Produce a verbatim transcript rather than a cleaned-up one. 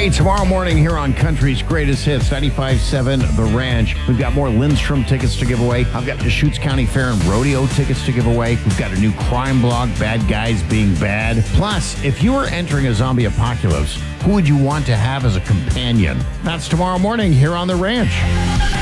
Hey, tomorrow morning here on Country's Greatest Hits, ninety-five point seven The Ranch. We've got more Lindstrom tickets to give away. I've got Deschutes County Fair and Rodeo tickets to give away. We've got a new crime blog, Bad Guys Being Bad. Plus, if you were entering a zombie apocalypse, who would you want to have as a companion? That's tomorrow morning here on The Ranch.